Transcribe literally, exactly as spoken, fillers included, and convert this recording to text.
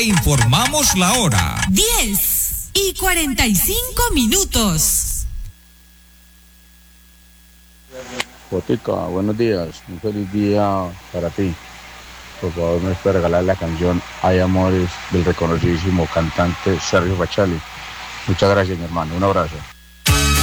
informamos la hora. diez y cuarenta y cinco minutos. Botica, buenos días, un feliz día para ti. Por favor, me puede regalar la canción Hay Amores del reconocidísimo cantante Sergio Fachali. Muchas gracias, mi hermano, un abrazo.